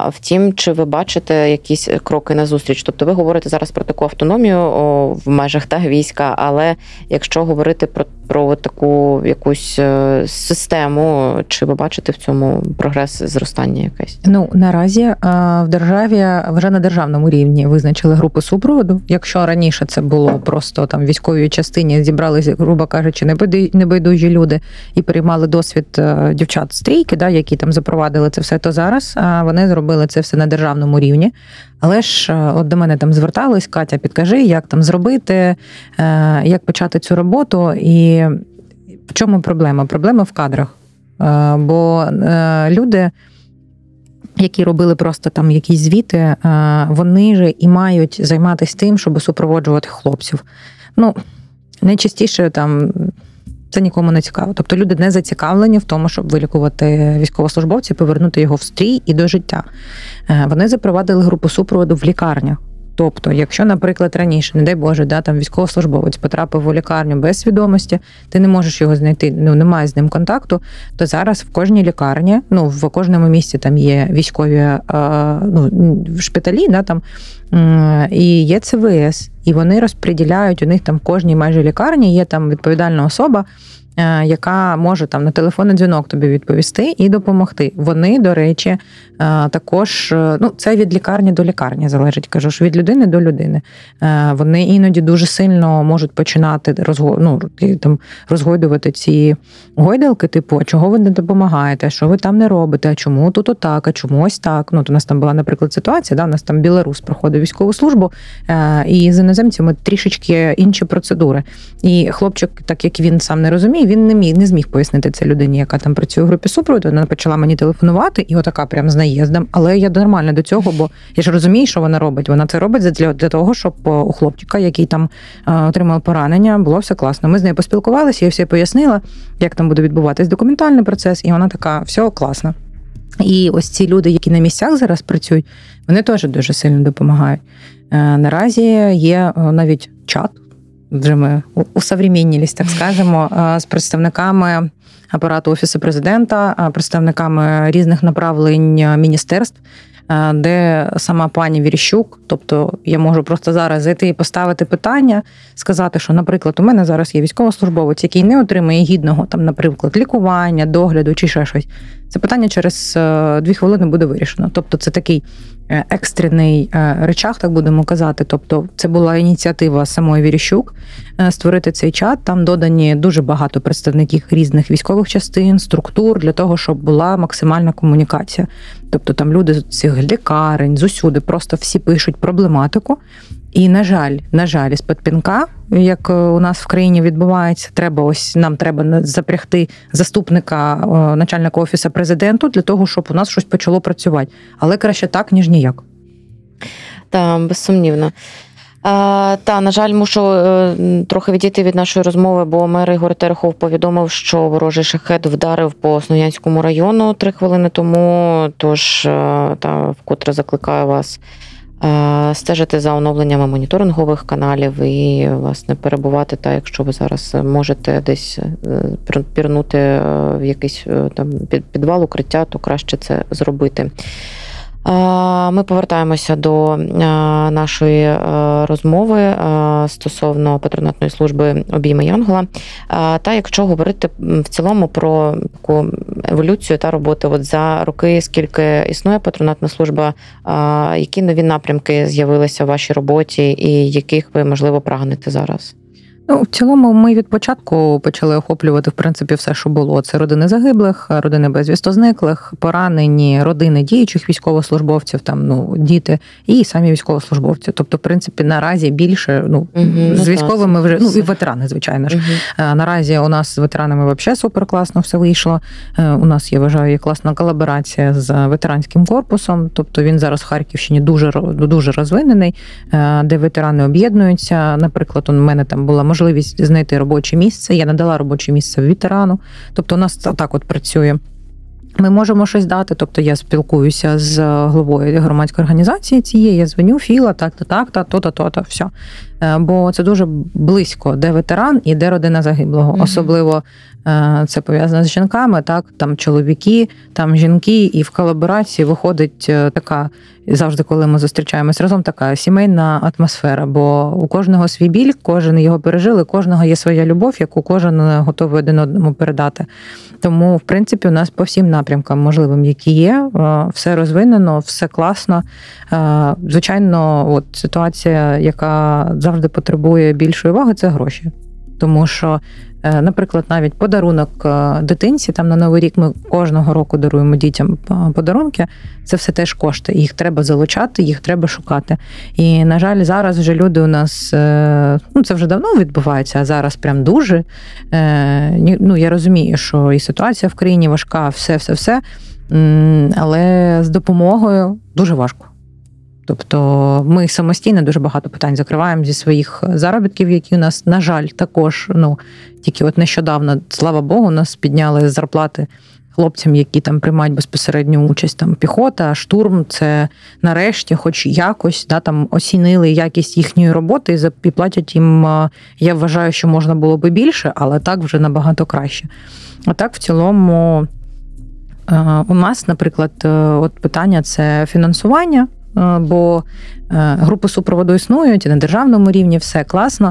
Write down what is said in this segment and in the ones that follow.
Втім, чи ви бачите якісь кроки назустріч? Тобто ви говорите зараз про таку автономію в межах війська, але якщо говорити про таку якусь систему, чи ви бачите в цьому прогрес, зростання якесь? Наразі в державі вже на державному рівні визначили групи супроводу. Якщо раніше це було просто там в військовій частині зібралися, грубо кажучи, небайдужі люди і приймали досвід дівчат-стрійки, які там запровадили це все, то зараз вони зробили це все на державному рівні. Але ж от до мене там звертались: Катя, підкажи, як там зробити, як почати цю роботу, і в чому проблема? Проблема в кадрах. Бо люди, які робили просто там якісь звіти, вони ж і мають займатися тим, щоб супроводжувати хлопців. Найчастіше там це нікому не цікаво. Тобто люди не зацікавлені в тому, щоб вилікувати військовослужбовця, повернути його в стрій і до життя. Вони запровадили групу супроводу в лікарнях. Тобто, якщо, наприклад, раніше, не дай Боже, там військовослужбовець потрапив у лікарню без свідомості, ти не можеш його знайти, немає з ним контакту, то зараз в кожній лікарні, в кожному місці там є військові шпиталі, там, і є ЦВС, і вони розподіляють, у них там в кожній майже лікарні є там відповідальна особа, яка може там на телефонний дзвінок тобі відповісти і допомогти. Вони, до речі, також, це від лікарні до лікарні залежить, кажу ж, від людини до людини. Вони іноді дуже сильно можуть починати розгойдувати ці гойдалки, типу, а чого ви не допомагаєте, що ви там не робите, а чому тут отак, а чому ось так. У нас там була, наприклад, ситуація, у нас там білорус проходив військову службу, і з іноземцями трішечки інші процедури. І хлопчик, так як він сам не розуміє, він не зміг пояснити це людині, яка там працює в групі супроводу. Вона почала мені телефонувати, і отака прям з наїздом. Але я нормально до цього, бо я ж розумію, що вона робить. Вона це робить для того, щоб у хлопчика, який там отримав поранення, було все класно. Ми з нею поспілкувалися, я все пояснила, як там буде відбуватись документальний процес, і вона така: все класно. І ось ці люди, які на місцях зараз працюють, вони теж дуже сильно допомагають. Наразі є навіть чат, вже ми усовременнились, так скажемо, з представниками апарату Офісу Президента, представниками різних направлень міністерств, де сама пані Верещук, тобто я можу просто зараз зайти і поставити питання, сказати, що, наприклад, у мене зараз є військовослужбовець, який не отримує гідного, там, наприклад, лікування, догляду чи ще щось. Це питання через 2 хвилини буде вирішено. Тобто це такий екстрений речах, так будемо казати. Тобто це була ініціатива самої Верещук створити цей чат. Там додані дуже багато представників різних військових частин, структур для того, щоб була максимальна комунікація. Тобто там люди з цих лікарень, з усюди, просто всі пишуть проблематику. І, на жаль, із-під пінка, як у нас в країні відбувається, нам треба запрягти заступника начальника Офісу Президенту для того, щоб у нас щось почало працювати. Але краще так, ніж ніяк. Так, безсумнівно. На жаль, мушу трохи відійти від нашої розмови, бо мер Ігор Терехов повідомив, що ворожий шахед вдарив по Основ'янському району 3 хвилини тому, тож вкотре закликаю вас стежити за оновленнями моніторингових каналів і, власне, перебувати, якщо ви зараз можете десь пірнути в якийсь там підвал, укриття, то краще це зробити. Ми повертаємося до нашої розмови стосовно патронатної служби «Обійми Янгола». Та якщо говорити в цілому про таку еволюцію та роботи за роки, скільки існує патронатна служба, які нові напрямки з'явилися в вашій роботі і яких ви, можливо, прагнете зараз? В цілому ми від початку почали охоплювати, в принципі, все, що було. Це родини загиблих, родини безвісто зниклих, поранені, родини діючих військовослужбовців, діти і самі військовослужбовці. Тобто, в принципі, наразі більше, з військовими вже, і ветерани, звичайно ж. Наразі у нас з ветеранами взагалі супер класно все вийшло. У нас є, вважаю, класна колаборація з ветеранським корпусом. Тобто він зараз в Харківщині дуже розвинений, де ветерани об'єднуються. Наприклад, у мене там була можливість знайти робоче місце. Я надала робоче місце ветерану. Тобто у нас так от працює. ми можемо щось дати, тобто я спілкуюся з головою громадської організації цієї, я дзвоню, Філа, так, то, все. Бо це дуже близько, де ветеран і де родина загиблого. Mm-hmm. Особливо це пов'язано з жінками, так, там чоловіки, там жінки, і в колаборації виходить така, завжди, коли ми зустрічаємось разом, така сімейна атмосфера, бо у кожного свій біль, кожен його пережили, у кожного є своя любов, яку кожен готовий один одному передати. Тому, в принципі, у нас по всім напрямкам можливим, які є, все розвинено, все класно. Звичайно, от ситуація, яка завжди потребує більшої уваги, це гроші. Тому що, наприклад, навіть подарунок дитинці, там на Новий рік ми кожного року даруємо дітям подарунки, це все теж кошти. Їх треба залучати, їх треба шукати. І, на жаль, зараз вже люди у нас, ну це вже давно відбувається, а зараз прям дуже. Ну, я розумію, що і ситуація в країні важка, все, але з допомогою дуже важко. Тобто ми самостійно дуже багато питань закриваємо зі своїх заробітків, які у нас, на жаль, також, ну, тільки от нещодавно, слава Богу, нас підняли зарплати хлопцям, які там приймають безпосередню участь, там піхота, штурм, це нарешті хоч якось, да, там оцінили якість їхньої роботи і платять їм, я вважаю, що можна було би більше, але так вже набагато краще. А так, в цілому, у нас, наприклад, от питання – це фінансування, бо групи супроводу існують і на державному рівні, все класно,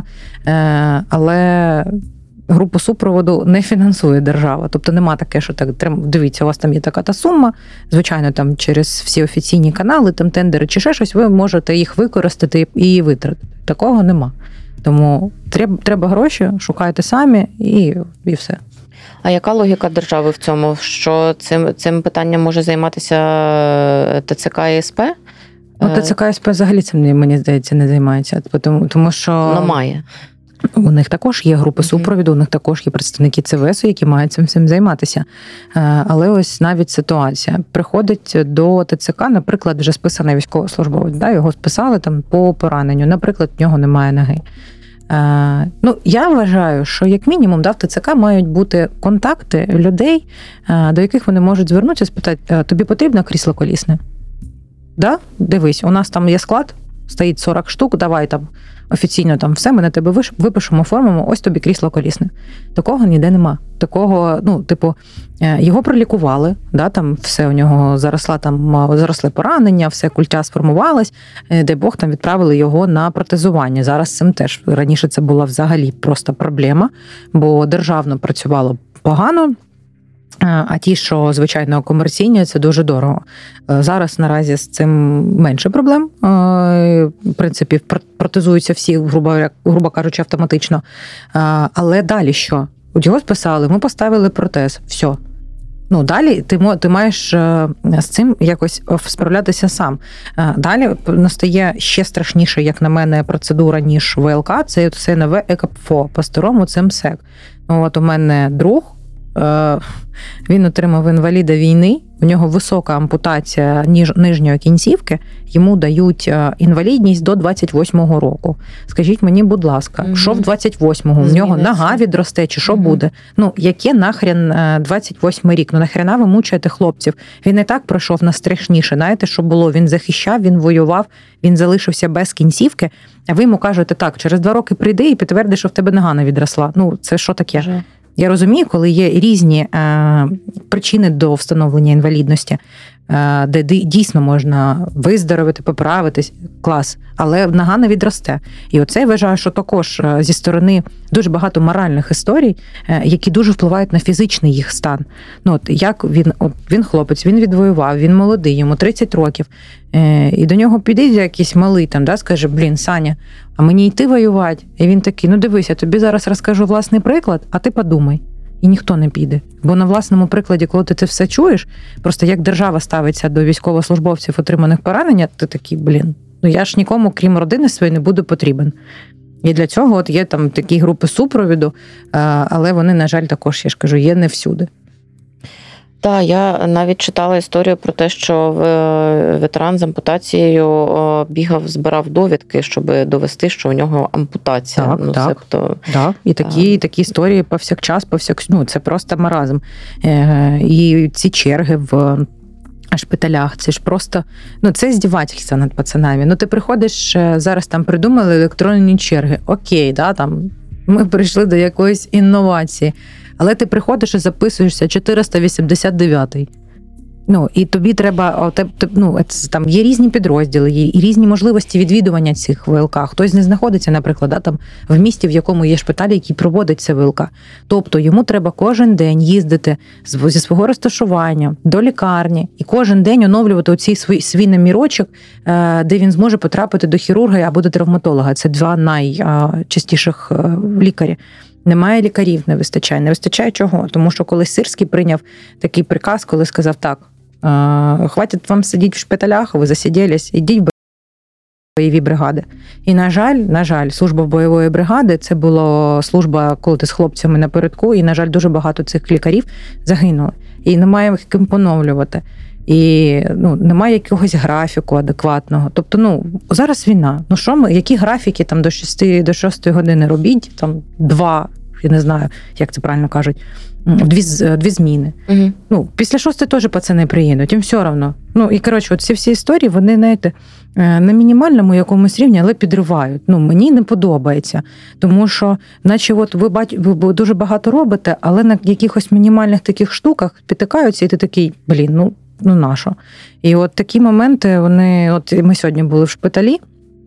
але групу супроводу не фінансує держава. Тобто нема таке, що так, дивіться, у вас там є така-та сума, звичайно, там через всі офіційні канали, там тендери чи ще щось, ви можете їх використати і витратити. Такого нема. Тому треба гроші, шукайте самі і все. А яка логіка держави в цьому? Що цим питанням може займатися ТЦК і СП? Ну, ТЦК і СП взагалі цим, мені здається, не займається. Тому що... Ну, має. У них також є групи супроводу, у них також є представники ЦВС, які мають цим всім займатися. Але ось навіть ситуація. Приходить до ТЦК, наприклад, вже списаний військовослужбовець, да, його списали там по пораненню, наприклад, в нього немає ноги. Ну, я вважаю, що як мінімум, да, в ТЦК мають бути контакти людей, до яких вони можуть звернутися, спитати, тобі потрібно крісло колісне? Да? Дивись, у нас там є склад, стоїть 40 штук, давай там офіційно там все, ми на тебе випишемо, оформимо, ось тобі крісло колісне. Такого ніде нема. Такого, ну, типу, його пролікували, да, там все у нього заросли поранення, все, культя сформувалась, дай Бог, там відправили його на протезування. Зараз цим теж, раніше це була взагалі просто проблема, бо державно працювало погано, а ті, що, звичайно, комерційні, це дуже дорого. Зараз наразі з цим менше проблем. В принципі, протезуються всі, грубо кажучи, автоматично. Але далі що? Його списали, ми поставили протез, все. Ну, далі ти маєш з цим якось справлятися сам. Далі настає ще страшніше, як на мене, процедура, ніж ВЛК, це СНВ ЕКПФО, по-старому це МСЕК. От у мене друг, він отримав інваліда війни, у нього висока ампутація нижньої кінцівки, йому дають інвалідність до 28-го року. Скажіть мені, будь ласка, що в 28-му? У нього нога відросте, чи що буде? Ну, яке нахрен 28-й рік? Ну, нахрена ви мучаєте хлопців? Він і так пройшов на страшніше. Знаєте, що було? Він захищав, він воював, він залишився без кінцівки, а ви йому кажете, так, через 2 роки прийди і підтверди, що в тебе нога не відросла. Ну, це що таке? Я розумію, коли є різні причини до встановлення інвалідності, де дійсно можна виздоровити, поправитись, клас, але нога не відросте. І оце я вважаю, що також зі сторони дуже багато моральних історій, які дуже впливають на фізичний їх стан. Ну, от як він хлопець, він відвоював, він молодий, йому 30 років, і до нього піде якийсь малий, там, да, скаже, блін, Саня, а мені йти воювати? І він такий, ну дивись, я тобі зараз розкажу власний приклад, а ти подумай. І ніхто не піде. Бо на власному прикладі, коли ти це все чуєш, просто як держава ставиться до військовослужбовців, отриманих поранення, ти такий, блін, ну я ж нікому, крім родини своєї, не буду потрібен. І для цього от є там такі групи супровіду, але вони, на жаль, також, я ж кажу, є не всюди. Так, я навіть читала історію про те, що ветеран з ампутацією бігав, збирав довідки, щоб довести, що у нього ампутація. Так, так. Себто... Так. І такі історії повсякчас, це просто маразм. І ці черги в шпиталях, це ж просто, це здівательство над пацанами. Ти приходиш, зараз там придумали електронні черги. Окей, там ми прийшли до якоїсь інновації. Але ти приходиш і записуєшся 489-й. І тобі треба, там є різні підрозділи, є і різні можливості відвідування цих ВЛК. Хтось не знаходиться, наприклад, там в місті, в якому є шпиталь, який проводить це ВЛК. Тобто йому треба кожен день їздити зі свого розташування до лікарні і кожен день оновлювати оцей свій намірочок, де він зможе потрапити до хірурга або до травматолога. Це два найчастіших лікарі. Немає лікарів, не вистачає. Не вистачає чого? Тому що колись Сирський прийняв такий приказ, коли сказав так, хватить вам сидіти в шпиталях, ви засиділись, ідіть в бойові бригади. І, на жаль, служба бойової бригади – це була служба, коли ти з хлопцями напередку, і, на жаль, дуже багато цих лікарів загинули. І немає їх ким поновлювати. І немає якогось графіку адекватного. Тобто, зараз війна. Які графіки там до 6 години робіть, там 2, я не знаю, як це правильно кажуть, дві зміни. Угу. Після 6 теж пацани приїдуть, їм все одно. І, коротше, ці всі історії, вони, знаєте, на мінімальному якомусь рівні, але підривають. Мені не подобається. Тому що, наче ви дуже багато робите, але на якихось мінімальних таких штуках підтикаються, і ти такий, нащо? І от такі моменти, ми сьогодні були в шпиталі,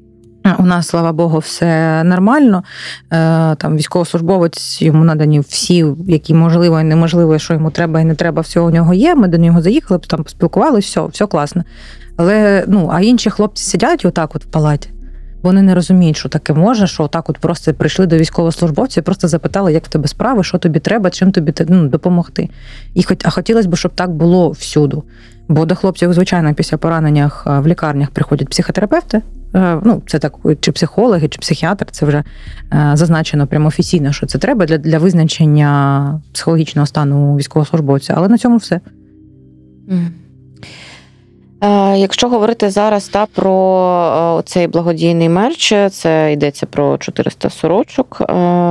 у нас, слава Богу, все нормально. Там військовослужбовець, йому надані всі, які можливо і неможливо, що йому треба і не треба, все у нього є. Ми до нього заїхали, там поспілкувалися, все класно. Але, а інші хлопці сидять отак в палаті. Вони не розуміють, що таке може, що отак просто прийшли до військовослужбовця і просто запитали, як в тебе справи, що тобі треба, чим тобі допомогти. А хотілося б, щоб так було всюду. Бо до хлопців, звичайно, після пораненнях в лікарнях приходять психотерапевти, це так, чи психологи, чи психіатр, це вже зазначено прямо офіційно, що це треба для визначення психологічного стану військовослужбовця. Але на цьому все. Якщо говорити зараз про цей благодійний мерч, це йдеться про 400 сорочок.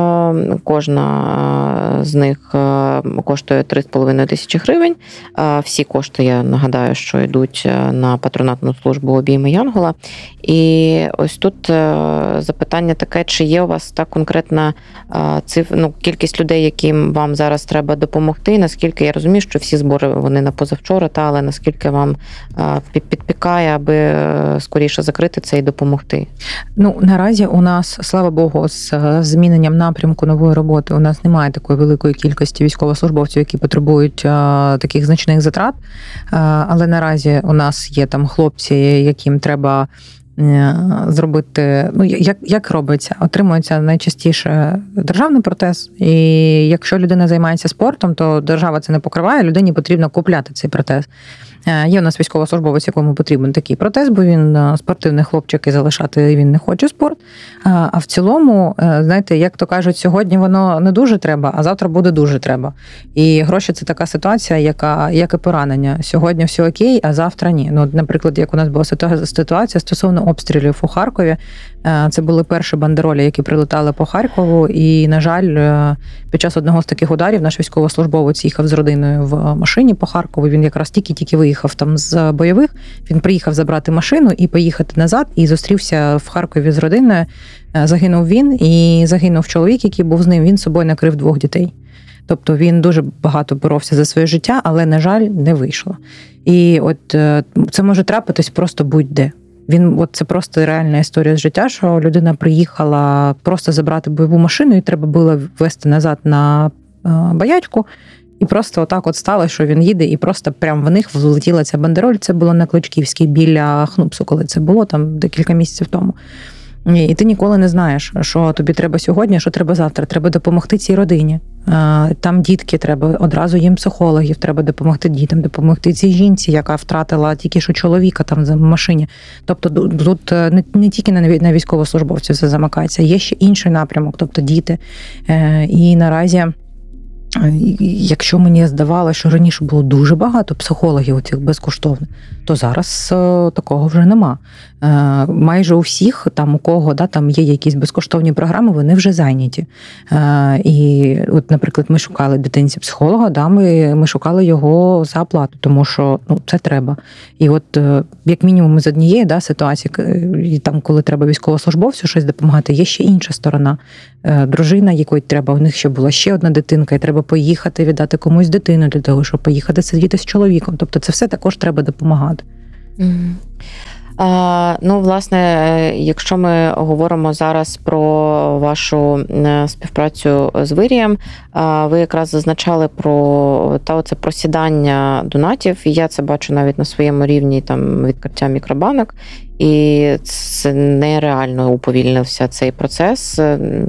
Кожна з них коштує 3,5 тисячі гривень. Всі кошти, я нагадаю, що йдуть на патронатну службу «Обійми Янгола». І ось тут запитання таке, чи є у вас та конкретна кількість людей, яким вам зараз треба допомогти, наскільки я розумію, що всі збори вони на позавчора, але наскільки вам підпікає, аби скоріше закрити це і допомогти? Наразі у нас, слава Богу, з зміненням напрямку нової роботи у нас немає такої великої кількості військовослужбовців, які потребують таких значних затрат. Але наразі у нас є там хлопці, яким треба зробити, як робиться? Отримується найчастіше державний протез, і якщо людина займається спортом, то держава це не покриває, людині потрібно купляти цей протез. Є у нас військовослужбовець, якому потрібен такий протез, бо він спортивний хлопчик і залишати він не хоче спорт. А в цілому, знаєте, як то кажуть, сьогодні воно не дуже треба, а завтра буде дуже треба. І гроші – це така ситуація, як і поранення. Сьогодні все окей, а завтра ні. Наприклад, як у нас була ситуація стосовно обстрілів у Харкові. Це були перші бандеролі, які прилетали по Харкову. І, на жаль, під час одного з таких ударів наш військовослужбовець їхав з родиною в машині по Харкову. Він якраз тільки виїхав там з бойових. Він приїхав забрати машину і поїхати назад. І зустрівся в Харкові з родиною. Загинув він і загинув чоловік, який був з ним. Він з собою накрив 2 дітей. Тобто він дуже багато боровся за своє життя, але, на жаль, не вийшло. І от це може трапитись просто будь-де. Це просто реальна історія з життя, що людина приїхала просто забрати бойову машину, і треба було везти назад на Боячку. І просто отак стало, що він їде, і просто прямо в них влетіла ця бандероль. Це було на Кличківській, біля Хнупсу, коли це було, там декілька місяців тому. І ти ніколи не знаєш, що тобі треба сьогодні, що треба завтра. Треба допомогти цій родині. Там дітки, треба одразу їм психологів, треба допомогти дітям, допомогти цій жінці, яка втратила тільки що чоловіка там в машині. Тобто тут не тільки на військовослужбовців все замикається, є ще інший напрямок, тобто діти. І наразі Якщо мені здавалося, що раніше було дуже багато психологів оцих безкоштовних, то зараз такого вже нема. Майже у всіх, там у кого там є якісь безкоштовні програми, вони вже зайняті. І от, наприклад, ми шукали дитинці психолога, ми шукали його за оплату, тому що це треба. І от як мінімум з однієї ситуації, і там, коли треба військовослужбовцю щось допомагати, є ще інша сторона. Дружина, якої треба, у них ще була ще одна дитинка, і треба поїхати, віддати комусь дитину для того, щоб поїхати сидіти з чоловіком. Тобто це все також треба допомагати. Власне, якщо ми говоримо зараз про вашу співпрацю з Вирієм, ви якраз зазначали про оце просідання донатів, і я це бачу навіть на своєму рівні відкриття мікробанок, і це нереально уповільнився цей процес,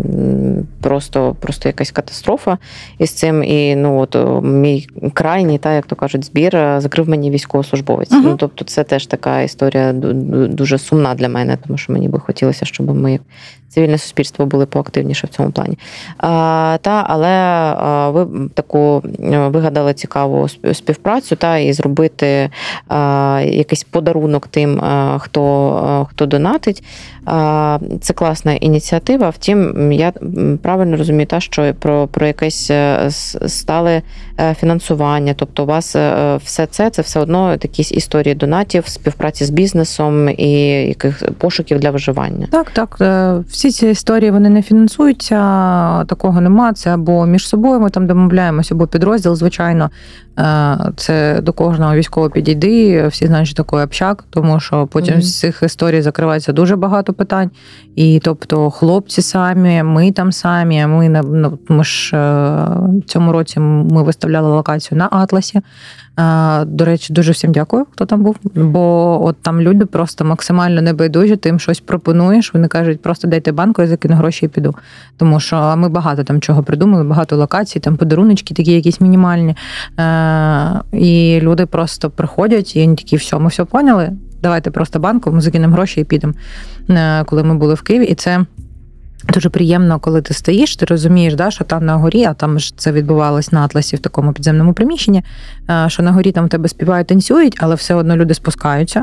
просто якась катастрофа із цим. І мій крайній, як то кажуть, збір закрив мені військовослужбовець. Uh-huh. Тобто це теж така історія дуже сумна для мене, тому що мені би хотілося, щоб ми як цивільне суспільство були поактивніше в цьому плані. Але ви таку вигадали цікаву співпрацю і зробити якийсь подарунок тим, хто донатить. Це класна ініціатива. Втім, я правильно розумію, що про якесь стале фінансування. Тобто у вас все це все одно якісь історії донатів, співпраці з бізнесом і яких пошуків для виживання. Так. Всі ці історії, вони не фінансуються, такого нема. Це або між собою ми там домовляємося, або підрозділ, звичайно. Це до кожного військового підійди, всі знають, що таке общак, тому що потім з цих історій закривається дуже багато питань. І тобто хлопці самі, ми там самі, ми ж в цьому році ми виставляли локацію на Атласі. До речі, дуже всім дякую, хто там був, бо от там люди просто максимально небайдужі, ти їм щось пропонуєш, вони кажуть, просто дайте банку, я закину гроші і піду. Тому що ми багато там чого придумали, багато локацій, там подаруночки такі якісь мінімальні. І люди просто приходять, і вони такі, все, ми все поняли, давайте просто банку, ми закинемо гроші і підемо. Коли ми були в Києві, і це дуже приємно, коли ти стоїш, ти розумієш, що там на горі, а там ж це відбувалось на Атласі в такому підземному приміщенні, що на горі там тебе співають, танцюють, але все одно люди спускаються.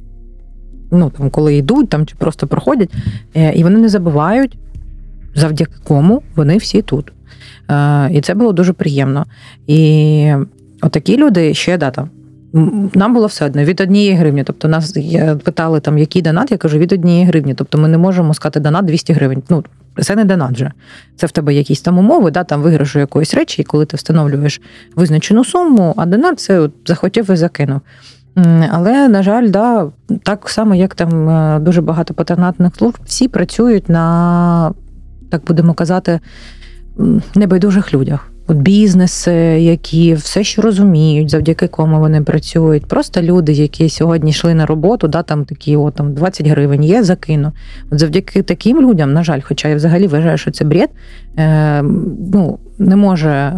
Коли йдуть, там чи просто проходять, і вони не забувають, завдяки кому вони всі тут. І це було дуже приємно. І отакі люди ще, нам було все одно, від 1 гривні. Тобто нас питали, який донат, я кажу, від 1 гривні. Тобто ми не можемо сказати донат 200 гривень. Це не донат вже. Це в тебе якісь там умови, там виграшу якоїсь речі, і коли ти встановлюєш визначену суму, а донат це захотів і закинув. Але, на жаль, так само, як там дуже багато патронатних служб, всі працюють на, так будемо казати, небайдужих людях. Бізнеси, які все ще розуміють, завдяки кому вони працюють. Просто люди, які сьогодні йшли на роботу, там такі, 20 гривень є, закину. От завдяки таким людям, на жаль, хоча я взагалі вважаю, що це бред, не може,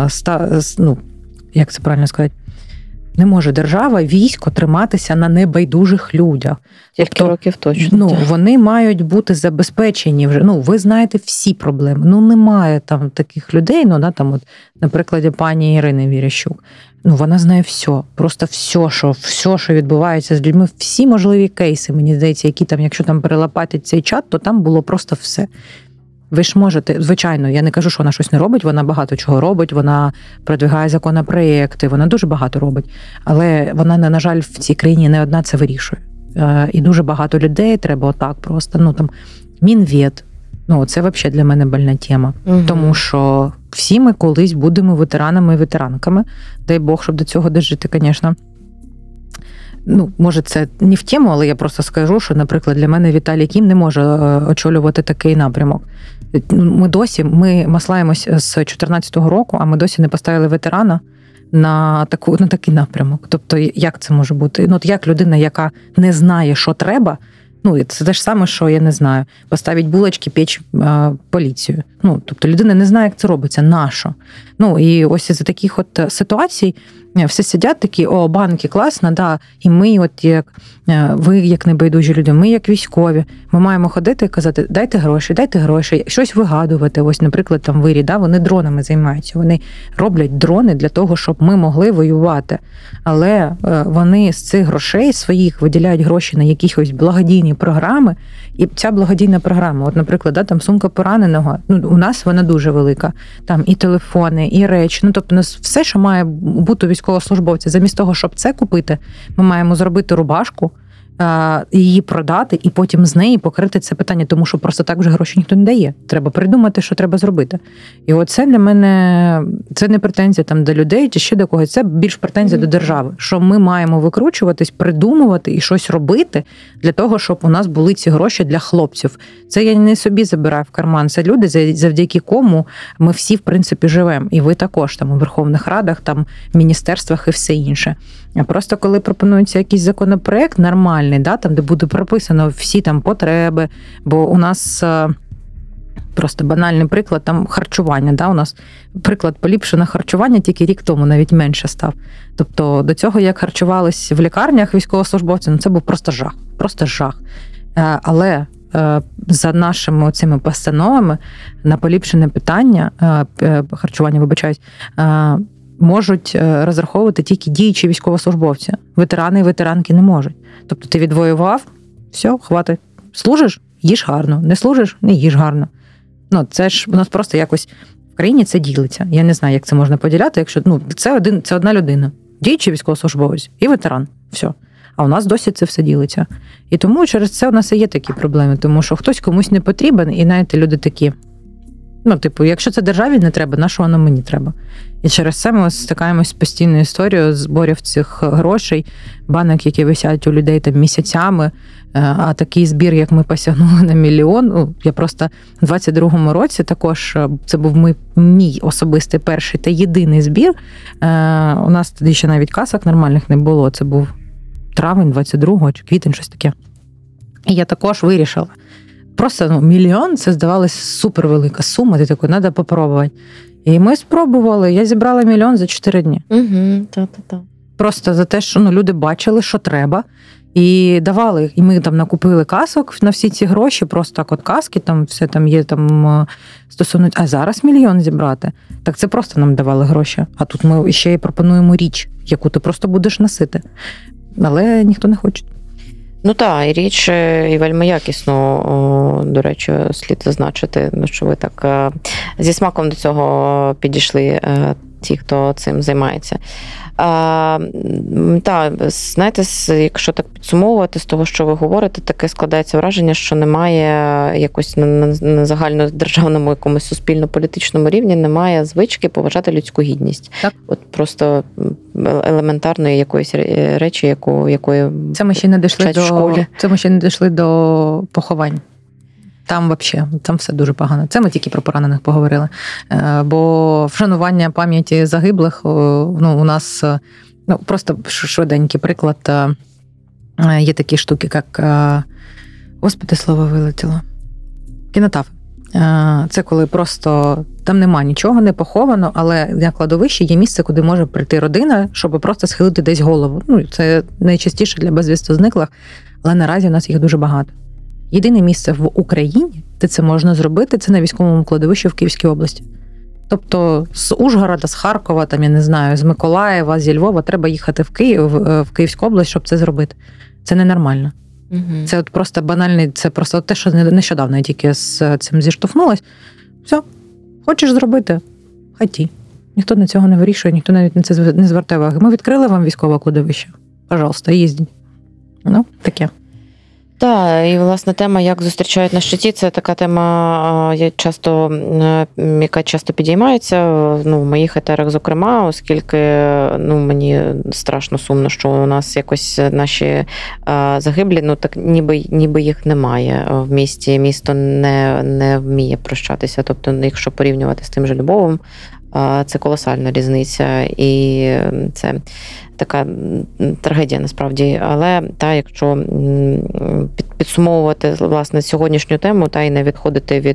як це правильно сказати, не може держава, військо триматися на небайдужих людях. Кілька років точно. Вони мають бути забезпечені вже. Ви знаєте всі проблеми. Немає там таких людей, на прикладі пані Ірини Вірящук. Вона знає все. Просто все, що відбувається з людьми, всі можливі кейси, мені здається, які там, якщо там перелопатить цей чат, то там було просто все. Ви ж можете, звичайно, я не кажу, що вона щось не робить, вона багато чого робить, вона продвигає законопроекти, вона дуже багато робить. Але вона, на жаль, в цій країні не одна це вирішує. І дуже багато людей треба отак просто, Мінвет. Це взагалі для мене больна тема. Угу. Тому що всі ми колись будемо ветеранами і ветеранками. Дай Бог, щоб до цього дожити, звісно. Може, це не в тему, але я просто скажу, що, наприклад, для мене Віталій Кім не може очолювати такий напрямок. Ми маслаємось з 2014 року, а ми досі не поставили ветерана на такий напрямок. Тобто, як це може бути? Як людина, яка не знає, що треба, це те ж саме, що, я не знаю, поставить булочки, печь поліцію. Тобто, людина не знає, як це робиться. Нащо? Ну, і ось із таких от ситуацій всі сидять такі, о, банки, класно, да, і ми, от як ви, як небайдужі люди, ми, як військові, ми маємо ходити і казати, дайте гроші, щось вигадувати. Ось, наприклад, там вирі, да, вони дронами займаються, вони роблять дрони для того, щоб ми могли воювати. Але вони з цих грошей своїх виділяють гроші на якісь благодійні програми, і ця благодійна програма, от, наприклад, да, там сумка пораненого, ну, у нас вона дуже велика, там і телефони, і речі, ну, тобто у нас все, що має бути у військовослужбовця, замість того, щоб це купити, ми маємо зробити рубашку, її продати і потім з неї покрити це питання, тому що просто так вже гроші ніхто не дає. Треба придумати, що треба зробити. І оце для мене, це не претензія там до людей чи ще до когось, це більш претензія до держави, що ми маємо викручуватись, придумувати і щось робити для того, щоб у нас були ці гроші для хлопців. Це я не собі забираю в карман, це люди, завдяки кому ми всі, в принципі, живемо. І ви також там у Верховних Радах, там, міністерствах і все інше. А просто коли пропонується якийсь законопроект нормальний, да, там, де буде прописано всі там потреби, бо у нас просто банальний приклад, там харчування, да, у нас приклад поліпшене харчування тільки рік тому, навіть менше став. Тобто до цього, як харчувались в лікарнях військовослужбовці, ну це був просто жах. Але за нашими цими постановами на поліпшене питання харчування, можуть розраховувати тільки діючі військовослужбовці. Ветерани і ветеранки не можуть. Тобто ти відвоював, все, хватить. Служиш – їж гарно. Не служиш – не їж гарно. Ну, це ж у нас просто якось в країні це ділиться. Я не знаю, як це можна поділяти, якщо це одна людина. Діючий військовослужбовець і ветеран. Все. А у нас досі це все ділиться. І тому через це у нас і є такі проблеми, тому що хтось комусь не потрібен, і навіть люди такі, ну, типу, якщо це державі не треба, на що воно мені треба? І через це ми стикаємось з постійною історією зборів цих грошей, банок, які висять у людей там місяцями, а такий збір, як ми посягнули на 1 мільйон, ну, я просто в 22-му році також, це був мій особистий перший та єдиний збір, у нас тоді ще навіть касок нормальних не було, це був травень 22-го чи квітень, щось таке. І я також вирішила. Просто 1 мільйон, це здавалось супервелика сума, ти такий, треба попробувати. І ми спробували, я зібрала 1 мільйон за 4 дні. Угу, та. Просто за те, що люди бачили, що треба, і давали. І ми там накупили касок на всі ці гроші, просто так от каски, там все там є там стосовно, а зараз 1 мільйон зібрати. Так це просто нам давали гроші. А тут ми ще й пропонуємо річ, яку ти просто будеш носити. Але ніхто не хоче. Ну так, і річ, і вельми якісно, до речі, слід зазначити, що ви так зі смаком до цього підійшли, ті, хто цим займається. Так, знаєте, якщо так підсумовувати з того, що ви говорите, таке складається враження, що немає якось на загальнодержавному якомусь суспільно-політичному рівні немає звички поважати людську гідність. Так. От просто елементарної якоїсь речі, якої це ми ще не дійшли в школі. Це ми ще не дійшли до поховань. Там все дуже погано. Це ми тільки про поранених поговорили. Бо вшанування пам'яті загиблих, ну, у нас, ну, просто швиденький приклад, є такі штуки, як, господи, слово вилетіло, кінотафи. Це коли просто там нема нічого, не поховано, але на кладовищі є місце, куди може прийти родина, щоб просто схилити десь голову. Ну, це найчастіше для безвісти зниклих, але наразі у нас їх дуже багато. Єдине місце в Україні, де це можна зробити, це на військовому кладовищі в Київській області. Тобто з Ужгорода, з Харкова, там, я не знаю, з Миколаєва, зі Львова треба їхати в Київ, в Київську область, щоб це зробити. Це ненормально. Угу. Це от просто банальний, це просто те, що нещодавно я тільки з цим зіштовхнулась. Все, хочеш зробити? Хаті. Ніхто на цього не вирішує, ніхто навіть на це не звертає уваги. Ми відкрили вам військове кладовище. Пожалуйста, їздіть. Ну, таке. Так, і, власне, тема, як зустрічають на щиті, це така тема, яка часто підіймається, ну, в моїх етерах, зокрема, оскільки, ну, мені страшно сумно, що у нас якось наші загиблі, ну, так ніби їх немає в місті, місто не вміє прощатися, тобто, якщо порівнювати з тим же Львовом, це колосальна різниця, і це така трагедія насправді. Але якщо підсумовувати, власне, сьогоднішню тему та й не відходити від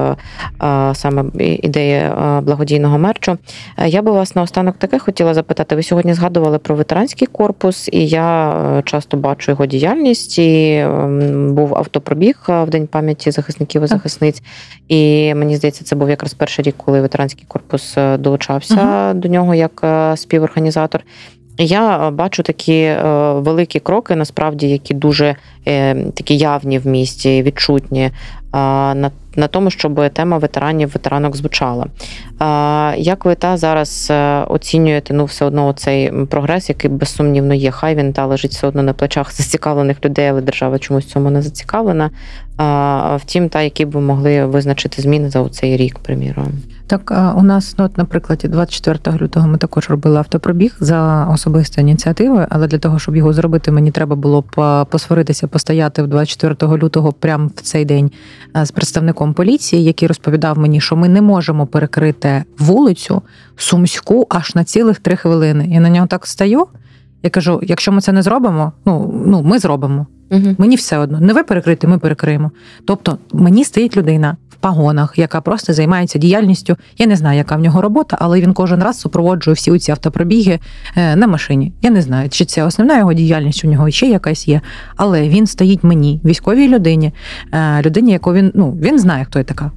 саме ідеї благодійного мерчу. Я би вас наостанок таке хотіла запитати. Ви сьогодні згадували про ветеранський корпус, і я часто бачу його діяльність, і був автопробіг в День пам'яті захисників і захисниць, і мені здається, це був якраз перший рік, коли ветеранський корпус долучався до нього як співорганізатор. Я бачу такі великі кроки, насправді, які дуже такі явні в місті, відчутні, на тому, щоб тема ветеранок звучала. Як ви зараз оцінюєте, все одно цей прогрес, який безсумнівно є, хай він лежить все одно на плечах зацікавлених людей, але держава чомусь в цьому не зацікавлена. Втім, які б ви могли визначити зміни за цей рік, приміром? Так, у нас, наприклад, 24 лютого ми також робили автопробіг за особистою ініціативою, але для того, щоб його зробити, мені треба було посваритися, постояти в 24 лютого прямо в цей день з представником поліції, який розповідав мені, що ми не можемо перекрити вулицю Сумську аж на цілих 3 хвилини. Я на нього так стою, я кажу, якщо ми це не зробимо, ми зробимо. Угу. Мені все одно. Не ви перекрити, ми перекриємо. Тобто мені стоїть людина в пагонах, яка просто займається діяльністю. Я не знаю, яка в нього робота, але він кожен раз супроводжує всі ці автопробіги на машині. Я не знаю, чи це основна його діяльність, у нього ще якась є. Але він стоїть мені, військовій людині, яку він знає, хто я така.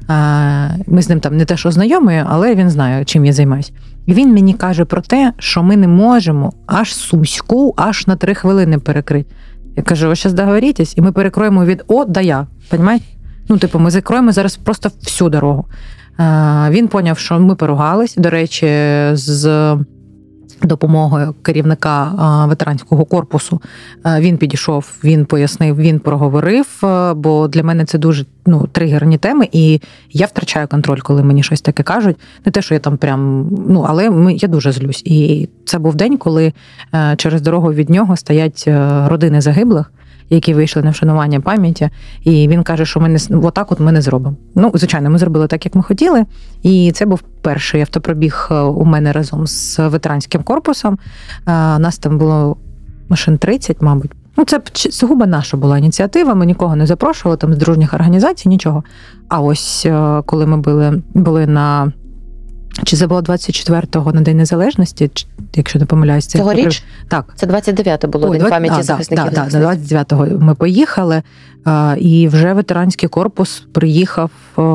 Ми з ним там не те, що знайомі, але він знає, чим я займаюся. І він мені каже про те, що ми не можемо аж Сумську, аж на 3 хвилини перекрити. Я кажу, ви зараз договоритесь, і ми перекроємо від О до Я, розумієте? Ми закроємо зараз просто всю дорогу. Він поняв, що ми поругались, до речі, з допомогою керівника ветеранського корпусу. Він підійшов, він пояснив, він проговорив, бо для мене це дуже тригерні теми, і я втрачаю контроль, коли мені щось таке кажуть. Не те, що я там але я дуже злюсь. І це був день, коли через дорогу від нього стоять родини загиблих, які вийшли на вшанування пам'яті, і він каже, що ми не зробимо. Звичайно, ми зробили так, як ми хотіли, і це був перший автопробіг у мене разом з ветеранським корпусом. Нас там було машин 30, мабуть. Це сугубо наша була ініціатива, ми нікого не запрошували, там з дружніх організацій, нічого. А ось коли ми були на... Чи це було 24-го на День Незалежності, якщо не помиляюсь. Цьогоріч? Так. Це 29-те було, День пам'яті захисників. Так, 29-го ми поїхали, і вже ветеранський корпус приїхав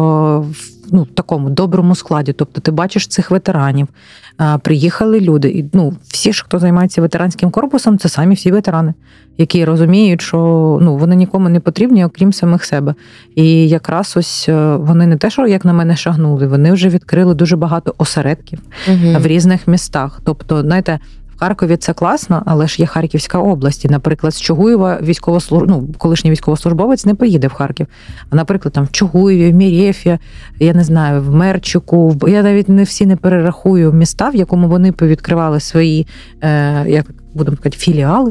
в такому доброму складі. Тобто ти бачиш цих ветеранів, приїхали люди. І, всі ж, хто займається ветеранським корпусом, це самі всі ветерани, які розуміють, що вони нікому не потрібні, окрім самих себе. І якраз ось вони не те, що як на мене шагнули, вони вже відкрили дуже багато осередків в різних містах. Тобто, знаєте, в Харкові це класно, але ж є Харківська область. І, наприклад, з Чугуєва колишній військовослужбовець не поїде в Харків. А, наприклад, там в Чугуєві, в Мірєфі, я не знаю, в Мерчику, я навіть не перерахую міста, в якому вони повідкривали свої, будемо сказати, філіали.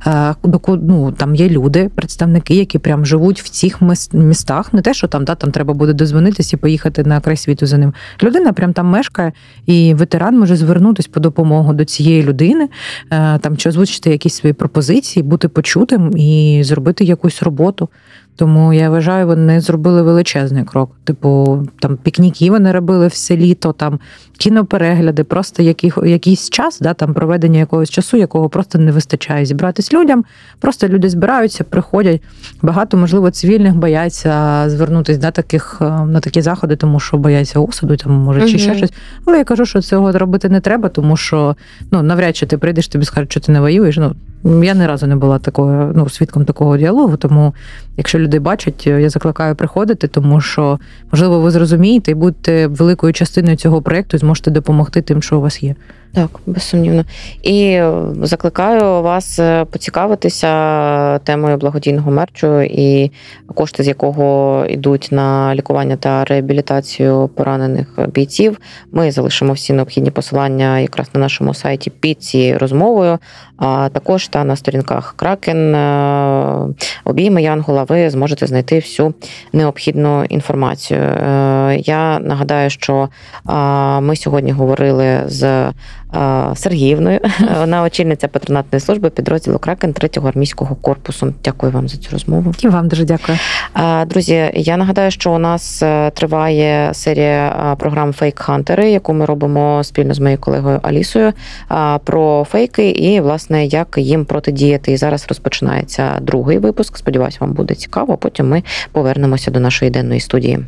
Там є люди, представники, які прям живуть в цих містах. Не те, що там треба буде дозвонитись і поїхати на край світу за ним. Людина прям там мешкає, і ветеран може звернутися по допомогу до цієї людини, чи озвучити якісь свої пропозиції, бути почутим і зробити якусь роботу. Тому я вважаю, вони зробили величезний крок. Там пікніки вони робили все літо, там кіноперегляди, просто якийсь час, там проведення якогось часу, якого просто не вистачає зібратись людям. Просто люди збираються, приходять. Багато, можливо, цивільних бояться звернутися на такі заходи, тому що бояться осуду, може, чи ще щось. Але я кажу, що цього робити не треба, тому що навряд чи ти прийдеш, тобі скажуть, що ти не воюєш. Я ні разу не була свідком такого діалогу, тому якщо люди бачать, я закликаю приходити, тому що, можливо, ви зрозумієте і будете великою частиною цього проєкту і зможете допомогти тим, що у вас є. Так, безсумнівно. І закликаю вас поцікавитися темою благодійного мерчу, і кошти з якого йдуть на лікування та реабілітацію поранених бійців. Ми залишимо всі необхідні посилання якраз на нашому сайті під цією розмовою, а також на сторінках Кракен, Обійми Янгола ви зможете знайти всю необхідну інформацію. Я нагадаю, що ми сьогодні говорили з Сергіївною. Вона очільниця патронатної служби підрозділу «Кракен» 3-го армійського корпусу. Дякую вам за цю розмову. І вам дуже дякую. Друзі, я нагадаю, що у нас триває серія програм «Фейк-хантери», яку ми робимо спільно з моєю колегою Алісою, про фейки і, власне, як їм протидіяти. І зараз розпочинається другий випуск. Сподіваюсь, вам буде цікаво, а потім ми повернемося до нашої денної студії.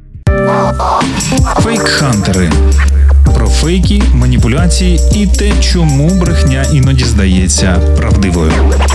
Фейк-хантери. Про фейки, маніпуляції і те, чому брехня іноді здається правдивою.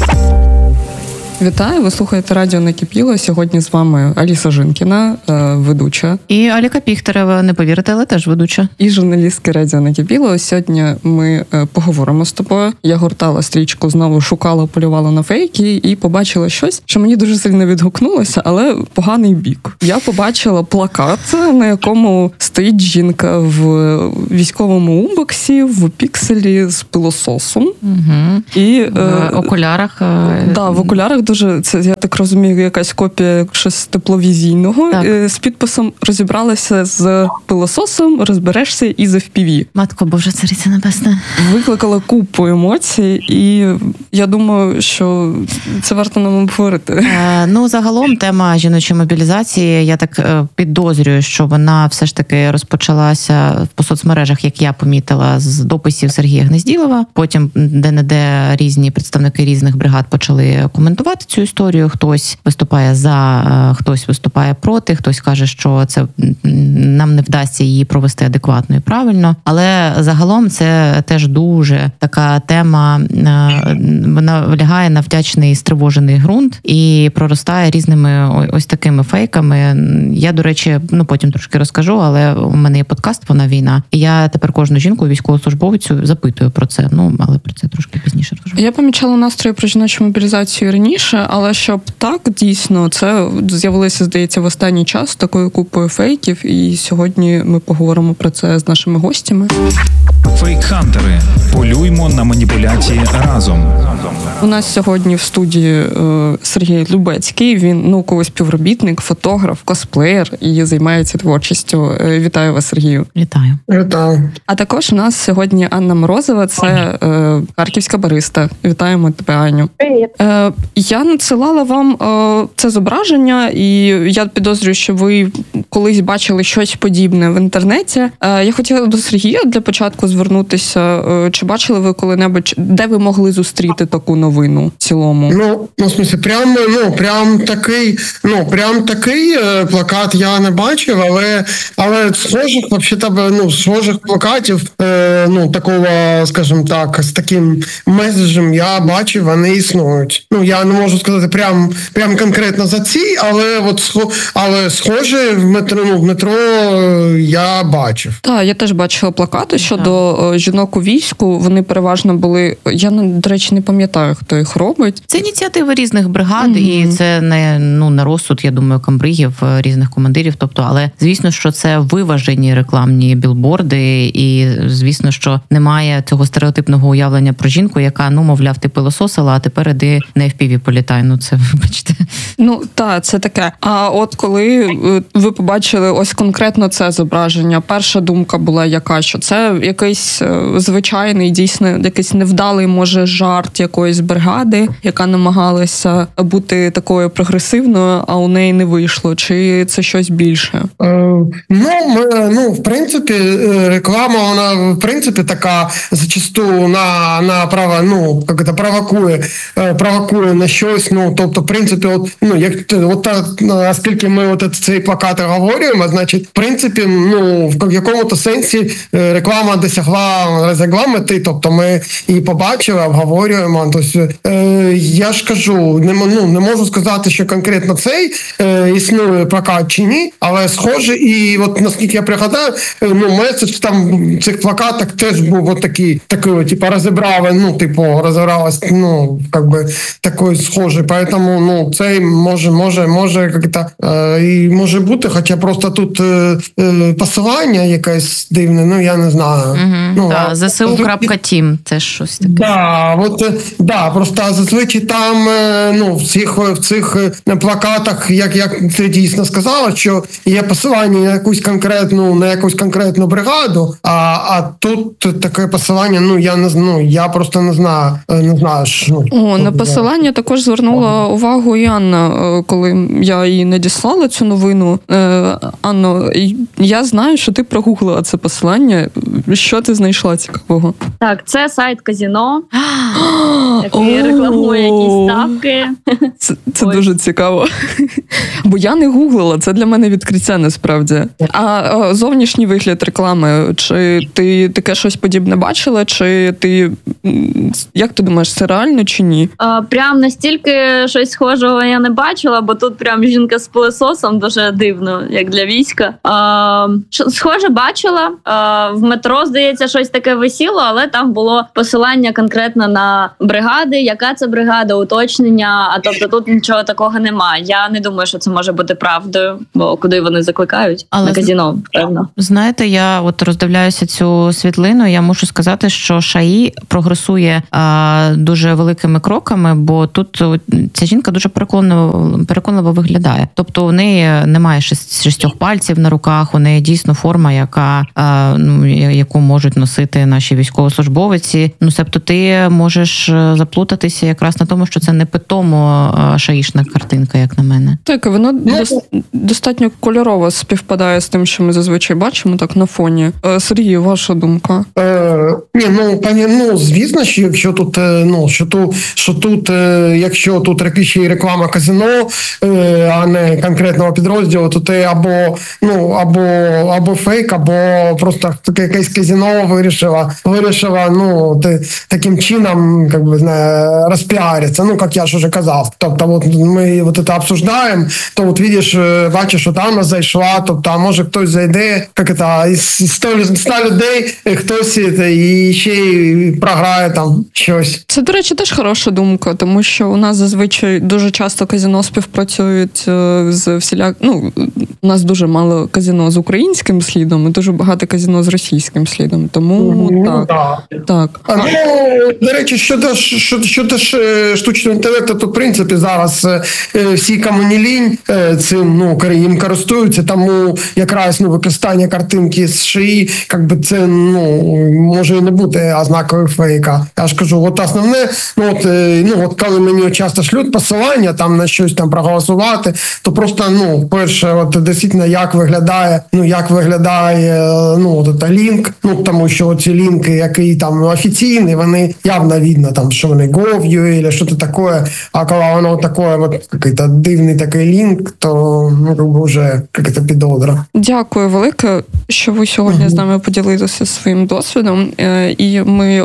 Вітаю, ви слухаєте радіо «Накипіло». Сьогодні з вами Аліса Жинкіна, ведуча. І Аліка Піхтерева, не повірите, але теж ведуча. І журналістки радіо «Накипіло». Сьогодні ми поговоримо з тобою. Я гортала стрічку, знову шукала, полювала на фейки і побачила щось, що мені дуже сильно відгукнулося, але поганий бік. Я побачила плакат, на якому стоїть жінка в військовому умбоксі, в пікселі з пилососом. Угу. І в окулярах. Да, в окулярах дуже, це, я так розумію, якась копія щось тепловізійного. Так. З підписом «Розібралася з пилососом, розберешся із FPV». Матко Божа, цариця небесна. Викликала купу емоцій, і я думаю, що це варто нам обговорити. Загалом тема жіночої мобілізації, я так підозрюю, що вона все ж таки розпочалася по соцмережах, як я помітила, з дописів Сергія Гнезділова. Потім де-не-де різні представники різних бригад почали коментувати цю історію. Хтось виступає за, хтось виступає проти, хтось каже, що це нам не вдасться її провести адекватно і правильно. Але загалом це теж дуже така тема, вона лягає на вдячний стривожений ґрунт і проростає різними ось такими фейками. Я, до речі, потім трошки розкажу, але у мене є подкаст «Вона війна», і я тепер кожну жінку, військовослужбовицю, запитую про це. Але про це трошки пізніше розкажу. Я помічала настрої про жіночу мобілізацію раніше, але щоб так, дійсно, це з'явилося, здається, в останній час з такою купою фейків, і сьогодні ми поговоримо про це з нашими гостями. Фейк-хантери. Полюймо на маніпуляції разом. У нас сьогодні в студії Сергій Любецький. Він науковий співробітник, фотограф, косплеєр і займається творчістю. Вітаю вас, Сергію. Вітаю. Вітаю. А також у нас сьогодні Анна Морозова, це харківська бариста. Вітаємо тебе, Аню. Привіт. Я надсилала вам це зображення, і я підозрюю, що ви колись бачили щось подібне в інтернеті. Я хотіла до Сергія для початку звернутися. Чи бачили ви коли-небудь, де ви могли зустріти таку новину в цілому? В смысле, прям такий плакат я не бачив, але схожих плакатів, такого, скажімо так, з таким меседжем я бачив, вони існують. Я не можу сказати прям конкретно за ці, але схожі в метро я бачив. Так, я теж бачила плакати щодо жінок у війську. Вони переважно були, я, до речі, не пам'ятаю, хто їх робить. Це ініціативи різних бригад, і це не на розсуд, я думаю, комбригів, різних командирів. Але звісно, що це виважені рекламні білборди, і звісно, що немає цього стереотипного уявлення про жінку, яка, мовляв, ти пилососила, а тепер іди на FPV політай. Це, вибачте. Так, це таке. А от коли ви побачили ось конкретно це зображення, перша думка була яка, що це якийсь звичайний, дійсно, якийсь невдалий, може, жарт якоїсь бригади, яка намагалася бути такою прогресивною, а у неї не вийшло. Чи це щось більше? В принципі, реклама, вона, в принципі, така зачасту на провокує на щось. Тобто, в принципі, оскільки ми цей плакат говоримо, значить, в принципі, в якому-то сенсі реклама досягла мети, тобто ми її побачили, обговорюємо. Тобто, я ж кажу, не можу сказати, що конкретно цей існує плакат чи ні, але схоже, і наскільки я пригадаю, меседж там в цих плакатах теж був такий, розібралась, такий схожий, поэтому, цей може як-то і може бути, хоча просто тут посилання якесь дивне, я не знаю. ЗСУ.Тім, це щось таке. Просто зазвичай там, в цих плакатах, як ти дійсно сказала, що є посилання на якусь конкретну бригаду, а тут тут таке посилання, я просто не знаю. На посилання також звернула увагу і Анна, коли я їй надіслала цю новину. Анно, я знаю, що ти прогуглила це посилання. Що ти знайшла цікавого? Так, це сайт казино, який рекламує якісь ставки. Це дуже цікаво. Бо я не гуглила, це для мене відкриття насправді. А зовнішній вигляд реклами, чи ти таке щось подібне бачила, чи ти, як ти думаєш, це реально чи ні? Прям настільки щось схожого я не бачила, бо тут прям жінка з пилососом дуже дивно, як для війська. Схоже бачила, в метро, здається, щось таке висіло, але там було посилання конкретно на бригади, яка це бригада, уточнення, а тобто тут нічого такого немає. Я не думаю, що це може бути правдою, бо куди вони закликають? Але на казино, певно. Знаєте, я от роздивляюся цю світлину, я мушу сказати, що ШАІ прогресує дуже великими кроками, бо тут ця жінка дуже переконливо виглядає. Тобто у неї немає шістьох пальців на руках, у неї дійсно форма, яку можуть носити наші військовослужбовці. Себто ти можеш заплутатися якраз на тому, що це не питомо шаїшна картинка, як на мене. Так, вона достатньо кольорово співпадає з тим, що ми зазвичай бачимо так на фоні. Сергій, ваша думка? Звісно, що якщо тут, якщо тут ще й реклама казино, а не конкретного підрозділу, то ти або фейк, або просто якесь казино вирішила таким чином, розпіариться, як я ж уже казав. Тобто, ми це обсуждаємо, то бачиш, що там зайшла, тобто, а може хтось зайде, із 100 людей хтось і ще й програє там щось. Це, до речі, теж хороша думка, тому що у нас зазвичай дуже часто казино співпрацюють з у нас дуже мало казино з українським слідом і дуже багато казино з російським слідом, тому так. До речі, щодо штучного інтелекту, то в принципі зараз всі кому не лінь цим їм користуються, тому якраз використання картинки з ШАІ, це може і не бути ознакою фейка. Я ж кажу, основне, коли мені часто шлють посилання там на щось там проголосувати, то просто перше, дійсно, як виглядає лінк, тому що ці лінки, які там офіційні, вони явно видно там, що вони Gov.ua або щось таке, а коли воно таке, якийсь дивний такий лінк, то вже якась підозра. Дякую велике, що ви сьогодні з нами поділилися своїм досвідом, і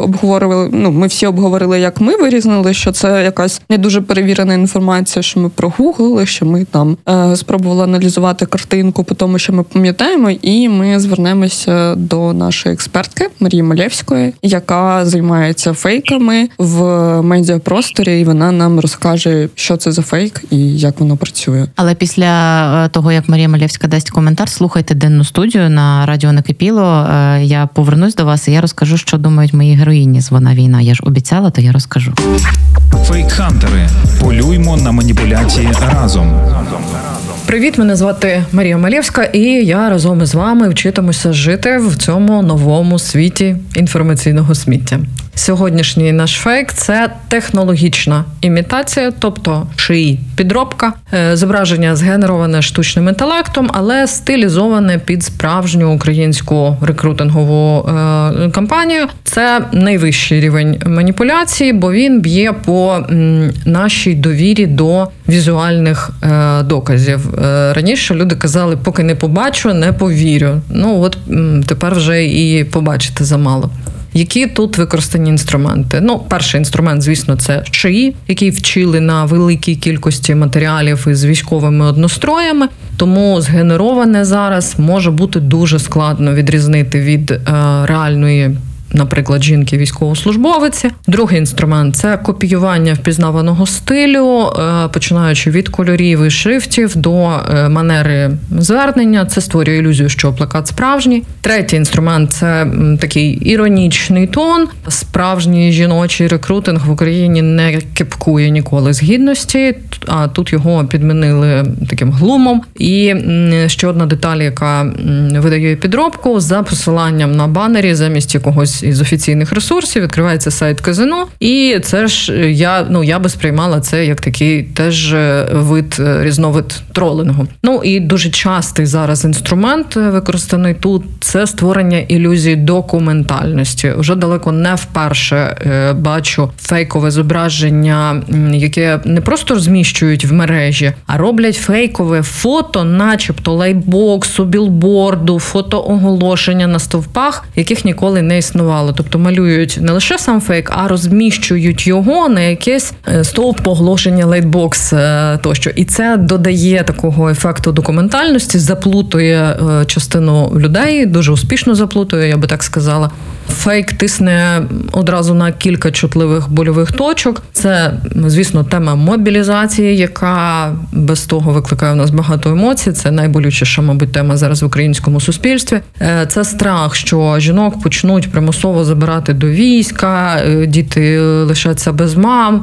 ми всі обговорили, як ми вирізнили, що це якась не дуже перевірена інформація, що ми прогуглили, що ми там спробували аналізувати картинку по тому, що ми пам'ятаємо, і ми звернемося до нашої експертки Марії Малєвської, яка займається фейками в медіапросторі, і вона нам розкаже, що це за фейк і як воно працює. Але після того, як Марія Малєвська дасть коментар, слухайте денну студію на радіо Накипіло. Я повернусь до вас і я розкажу, що думають мої героїні з «Вона війна». Я ж обіцяла, то я розкажу. Фейк-хантери. Полюймо на маніпуляції разом. Привіт, мене звати Марія Малєвська, і я разом із вами вчитимуся жити в цьому новому світі інформаційного сміття. Сьогоднішній наш фейк – це технологічна імітація, тобто ШАІ підробка, зображення згенероване штучним інтелектом, але стилізоване під справжню українську рекрутингову кампанію. Це найвищий рівень маніпуляції, бо він б'є по нашій довірі до візуальних доказів. Раніше люди казали, поки не побачу, не повірю. Тепер вже і побачити замало. Які тут використані інструменти? Перший інструмент, звісно, це ШАІ, який вчили на великій кількості матеріалів із військовими одностроями, тому згенероване зараз може бути дуже складно відрізнити від реальної наприклад, жінки військовослужбовиці. Другий інструмент – це копіювання впізнаваного стилю, починаючи від кольорів і шрифтів до манери звернення. Це створює ілюзію, що плакат справжній. Третій інструмент – це такий іронічний тон. Справжній жіночий рекрутинг в Україні не кепкує ніколи з гідності, а тут його підмінили таким глумом. І ще одна деталь, яка видає підробку, за посиланням на банері замість якогось із офіційних ресурсів відкривається сайт казино, і це ж я би сприймала це як такий теж різновид тролингу. Ну і дуже частий зараз інструмент, використаний тут, це створення ілюзії документальності. Вже далеко не вперше бачу фейкове зображення, яке не просто розміщують в мережі, а роблять фейкове фото, начебто лайтбоксу, білборду, фотооголошення на стовпах, яких ніколи не існувало. Тобто малюють не лише сам фейк, а розміщують його на якесь стовп оголошення, лайтбокс тощо. І це додає такого ефекту документальності, заплутує частину людей, дуже успішно заплутує, я би так сказала. Фейк тисне одразу на кілька чутливих больових точок. Це, звісно, тема мобілізації, яка без того викликає у нас багато емоцій. Це найболючіша, мабуть, тема зараз в українському суспільстві. Це страх, що жінок почнуть примусово забирати до війська, діти лишаться без мам.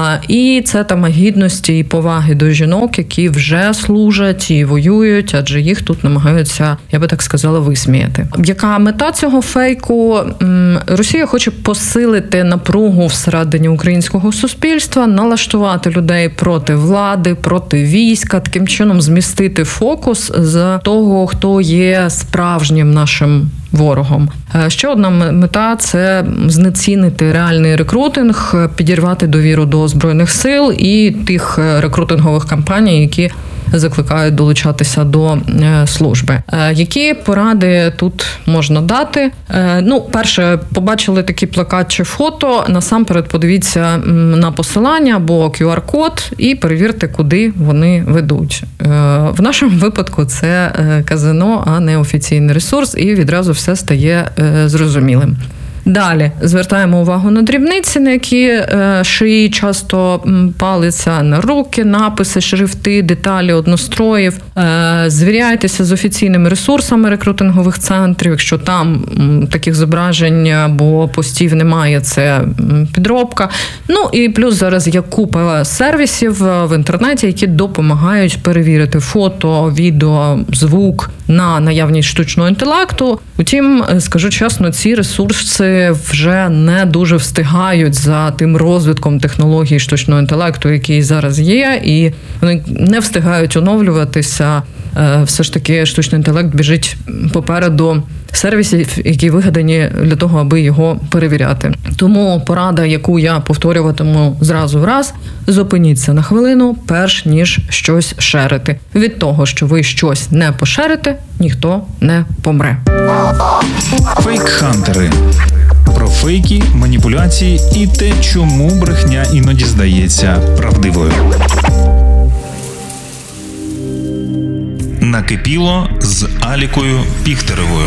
І це тема гідності і поваги до жінок, які вже служать і воюють, адже їх тут намагаються, я би так сказала, висміяти. Яка мета цього фейку? Росія хоче посилити напругу всередині українського суспільства, налаштувати людей проти влади, проти війська, таким чином змістити фокус з того, хто є справжнім нашим ворогом. Ще одна мета – це знецінити реальний рекрутинг, підірвати довіру до Збройних сил і тих рекрутингових кампаній, які закликають долучатися до служби. Які поради тут можна дати? Перше, побачили такий плакат чи фото, насамперед подивіться на посилання або QR-код і перевірте, куди вони ведуть. В нашому випадку це казино, а не офіційний ресурс, і відразу все стає зрозумілим. Далі звертаємо увагу на дрібниці, на які шиї часто палиться, на руки, написи, шрифти, деталі одностроїв. Звіряйтеся з офіційними ресурсами рекрутингових центрів. Якщо там таких зображень або постів немає, це підробка. І плюс зараз є купа сервісів в інтернеті, які допомагають перевірити фото, відео, звук на наявність штучного інтелекту. Утім, скажу чесно, ці ресурси вже не дуже встигають за тим розвитком технологій штучного інтелекту, який зараз є, і вони не встигають оновлюватися. Все ж таки штучний інтелект біжить попереду сервісів, які вигадані для того, аби його перевіряти. Тому порада, яку я повторюватиму зразу в раз, зупиніться на хвилину, перш ніж щось шерити. Від того, що ви щось не пошерите, ніхто не помре. Фейк-хантери. Про фейки, маніпуляції і те, чому брехня іноді здається правдивою. Накипіло з Алікою Піхтеревою.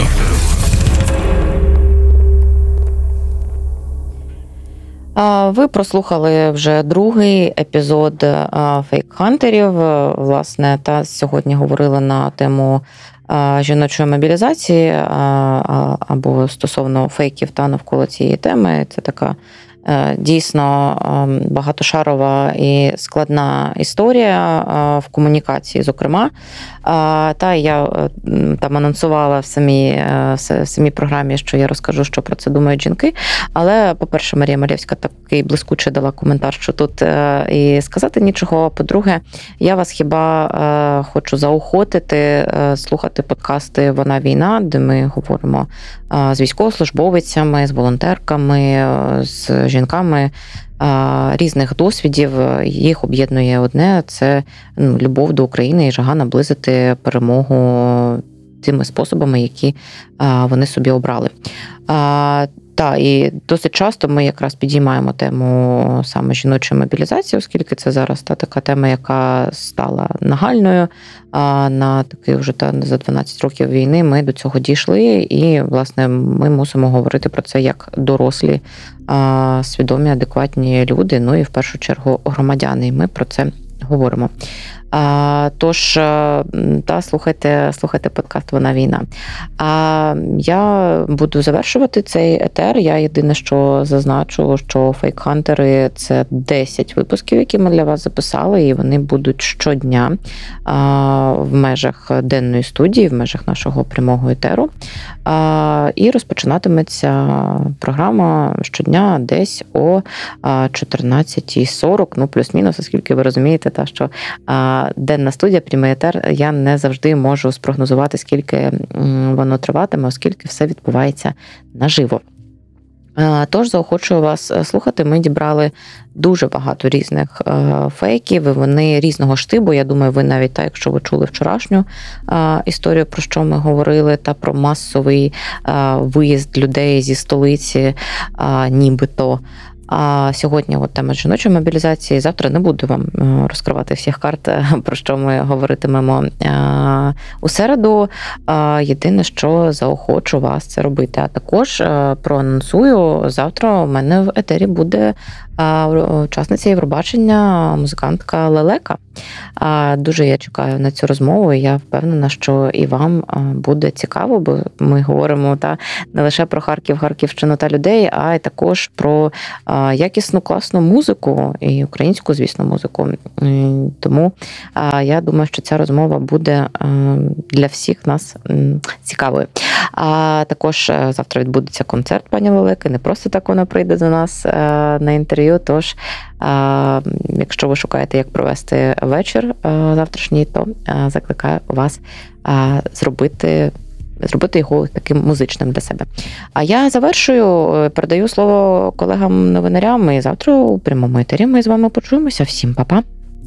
Ви прослухали вже другий епізод фейк-хантерів. Власне, та сьогодні говорили на тему жіночої мобілізації або стосовно фейків та навколо цієї теми. Це така дійсно багатошарова і складна історія в комунікації, зокрема. Та я там анонсувала в самій програмі, що я розкажу, що про це думають жінки. Але, по-перше, Марія Малєвська такий блискуче дала коментар, що тут і сказати нічого. По-друге, я вас хіба хочу заохотити слухати подкасти «Вона війна», де ми говоримо з військовослужбовицями, з волонтерками, з жінками різних досвідів. Їх об'єднує одне – це любов до України і жага наблизити перемогу тими способами, які вони собі обрали. Так, і досить часто ми якраз підіймаємо тему саме жіночої мобілізації, оскільки це зараз така тема, яка стала нагальною. На такий вже за 12 років війни ми до цього дійшли, і, власне, ми мусимо говорити про це як дорослі, свідомі, адекватні люди, ну і в першу чергу громадяни, і ми про це говоримо. Тож, слухайте подкаст «Вона війна». Я буду завершувати цей етер. Я єдине, що зазначу, що «Фейк-хантери» – це 10 випусків, які ми для вас записали, і вони будуть щодня в межах денної студії, в межах нашого прямого етеру. І розпочинатиметься програма щодня десь о 14:40, ну плюс-мінус, оскільки ви розумієте, що денна студія, прямий етер, я не завжди можу спрогнозувати, скільки воно триватиме, оскільки все відбувається наживо. Тож заохочую вас слухати. Ми дібрали дуже багато різних фейків, і вони різного штибу. Я думаю, ви навіть якщо ви чули вчорашню історію, про що ми говорили, та про масовий виїзд людей зі столиці, нібито. А сьогодні тема жіночої мобілізації. Завтра не буду вам розкривати всіх карт, про що ми говоритимемо у середу. Єдине, що заохочу вас це робити. А також проанонсую, завтра у мене в етері буде учасниця Євробачення, музикантка Лелека. Дуже я чекаю на цю розмову, і я впевнена, що і вам буде цікаво, бо ми говоримо не лише про Харків, Харківщину та людей, а й також про якісну, класну музику і українську, звісно, музику. Тому я думаю, що ця розмова буде для всіх нас цікавою. А також завтра відбудеться концерт пані Лелеки, не просто так вона прийде до нас на інтерв'ю, тож якщо ви шукаєте, як провести вечір завтрашній, то закликаю вас зробити його таким музичним для себе. А я завершую, передаю слово колегам-новинарям, і завтра у прямому етері ми з вами почуємося. Всім па-па!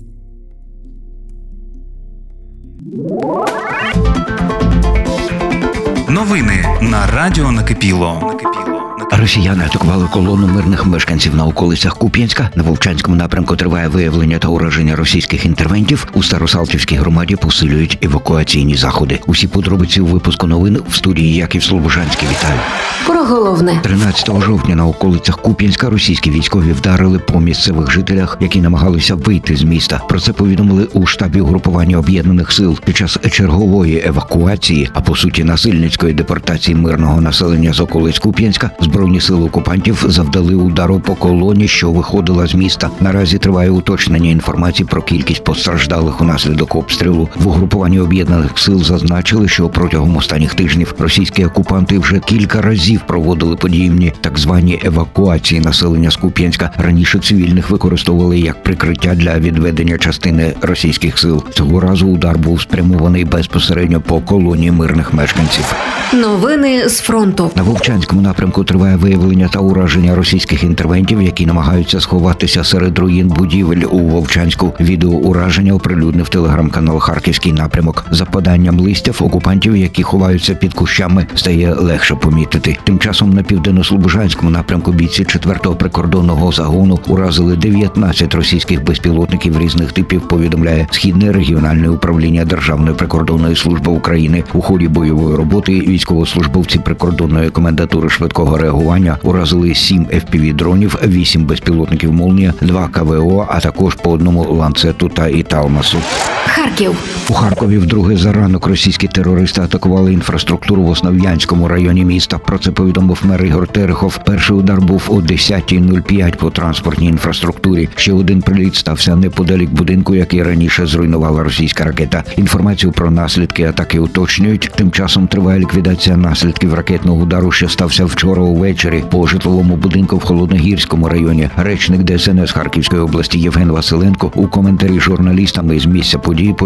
Новини на Радіо Накипіло. Росіяни атакували колону мирних мешканців на околицях Куп'янська. На Вовчанському напрямку триває виявлення та ураження російських інтервентів. У Старосалтівській громаді посилюють евакуаційні заходи. Усі подробиці у випуску новин в студії Яків Слобожанський. Вітаю. Про головне. 13 жовтня на околицях Куп'янська російські військові вдарили по місцевих жителях, які намагалися вийти з міста. Про це повідомили у штабі угрупування об'єднаних сил. Під час чергової евакуації, а по суті насильницької депортації мирного населення з околиць Куп'янська, Збройні сили окупантів завдали удару по колоні, що виходила з міста. Наразі триває уточнення інформації про кількість постраждалих унаслідок обстрілу. В угрупуванні об'єднаних сил зазначили, що протягом останніх тижнів російські окупанти вже кілька разів проводили подібні так звані евакуації населення з Куп'янська. Раніше цивільних використовували як прикриття для відведення частини російських сил. Цього разу удар був спрямований безпосередньо по колонії мирних мешканців. Новини з фронту. На Вовчанському напрямку триває виявлення та ураження російських інтервентів, які намагаються сховатися серед руїн будівель у Вовчанську. Відео ураження оприлюднив телеграм-канал «Харківський напрямок». За поданням листів, окупантів, які ховаються під кущами, стає легше помітити. Тим часом на Південно-Слобожанському напрямку бійці 4-го прикордонного загону уразили 19 російських безпілотників різних типів, повідомляє Східне регіональне управління Державної прикордонної служби України. У ході бойової роботи військовослужбовці прикордонної комендатури швидкого реагування уразили 7 FPV-дронів, 8 безпілотників «Молнія», 2 КВО, а також по одному ланцету та італмасу. Харків. У Харкові вдруге за ранок російські терористи атакували інфраструктуру в Основ'янському районі міста. Про це повідомив мер Ігор Терехов. Перший удар був о 10:05 по транспортній інфраструктурі. Ще один приліт стався неподалік будинку, який раніше зруйнувала російська ракета. Інформацію про наслідки атаки уточнюють. Тим часом триває ліквідація наслідків ракетного удару, що стався вчора увечері по житловому будинку в Холодногірському районі. Речник ДСНС Харківської області Євген Василенко у коментарі журналістам із місця події повідомив, що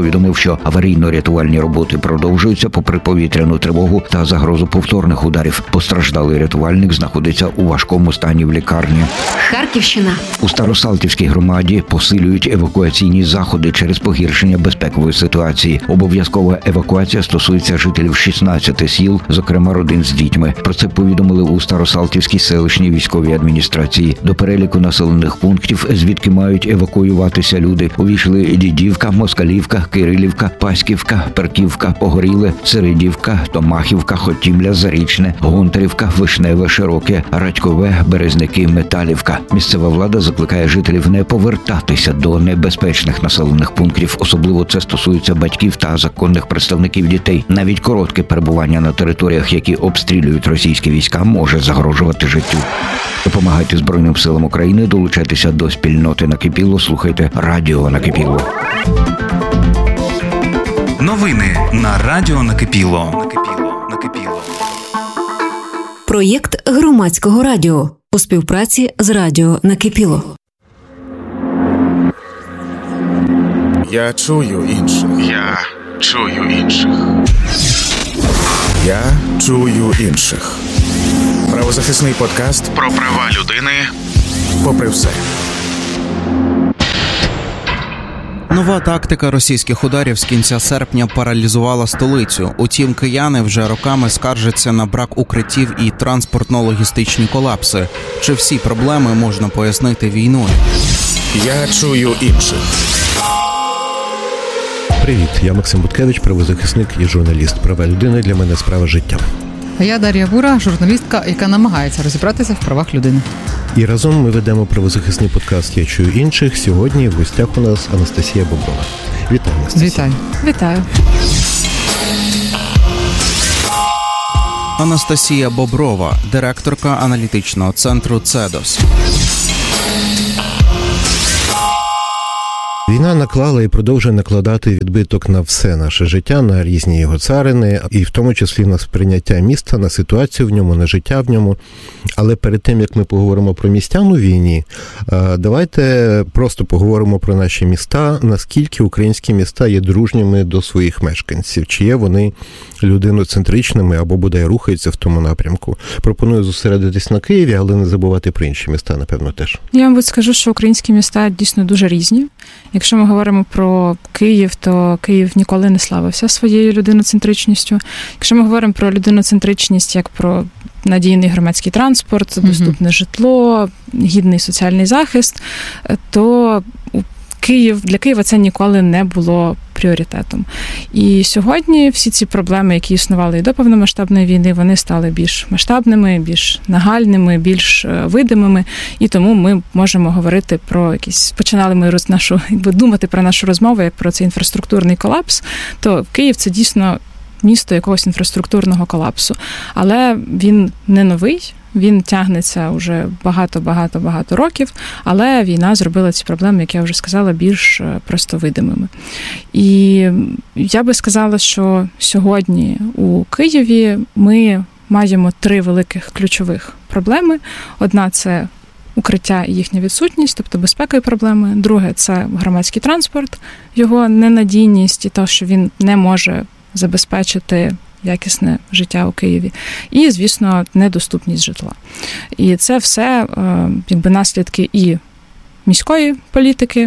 що аварійно-рятувальні роботи продовжуються попри повітряну тривогу та загрозу повторних ударів. Постраждалий рятувальник знаходиться у важкому стані в лікарні. Харківщина. У Старосалтівській громаді посилюють евакуаційні заходи через погіршення безпекової ситуації. Обов'язкова евакуація стосується жителів 16 сіл, зокрема родин з дітьми. Про це повідомили у Старосалтівській селищній військовій адміністрації. До переліку населених пунктів, звідки мають евакуюватися люди, увійшли Дідівка, Москалівка, Кирилівка, Паськівка, Перківка, Погоріле, Середівка, Томахівка, Хотімля, Зарічне, Гонтарівка, Вишневе, Широке, Радькове, Березники, Металівка. Місцева влада закликає жителів не повертатися до небезпечних населених пунктів. Особливо це стосується батьків та законних представників дітей. Навіть коротке перебування на територіях, які обстрілюють російські війська, може загрожувати життю. Допомагайте Збройним силам України, долучайтеся до спільноти «Накипіло», слухайте Радіо Накипіло. Новини на Радіо Накипіло. Проєкт громадського радіо у співпраці з Радіо Накипіло. Я чую інших. Я чую інших. Я чую інших. Правозахисний подкаст про права людини попри все. Нова тактика російських ударів з кінця серпня паралізувала столицю. Утім, кияни вже роками скаржаться на брак укриттів і транспортно-логістичні колапси. Чи всі проблеми можна пояснити війною? Я чую інших. Привіт, я Максим Буткевич, правозахисник і журналіст. Права людини для мене справа життя. А я Дар'я Бура, журналістка, яка намагається розібратися в правах людини. І разом ми ведемо правозахисний подкаст «Я чую інших». Сьогодні в гостях у нас Анастасія Боброва. Вітаю, Анастасія. Вітаю. Анастасія Боброва, директорка аналітичного центру «Цедос». Війна наклала і продовжує накладати відбиток на все наше життя, на різні його царини, і в тому числі на сприйняття міста, на ситуацію в ньому, на життя в ньому. Але перед тим, як ми поговоримо про містян у війні, давайте просто поговоримо про наші міста, наскільки українські міста є дружніми до своїх мешканців, чи є вони людиноцентричними або бодай рухаються в тому напрямку. Пропоную зосередитись на Києві, але не забувати про інші міста, напевно, теж. Я, мабуть, скажу, що українські міста дійсно дуже різні. Якщо ми говоримо про Київ, то Київ ніколи не славився своєю людиноцентричністю. Якщо ми говоримо про людиноцентричність як про надійний громадський транспорт, доступне житло, гідний соціальний захист, то для Києва це ніколи не було пріоритетом. І сьогодні всі ці проблеми, які існували і до повномасштабної війни, вони стали більш масштабними, більш нагальними, більш видимими. І тому ми можемо говорити про починали ми думати про нашу розмову як про цей інфраструктурний колапс, то Київ – це дійсно місто якогось інфраструктурного колапсу. Але він не новий, він тягнеться вже багато років, але війна зробила ці проблеми, як я вже сказала, більш просто видимими. І я би сказала, що сьогодні у Києві ми маємо 3 великих ключових проблеми. Одна – це укриття і їхня відсутність, тобто безпекові проблеми. Друге – це громадський транспорт, його ненадійність і те, що він не може забезпечити якісне життя у Києві. І, звісно, недоступність житла. І це все наслідки і міської політики,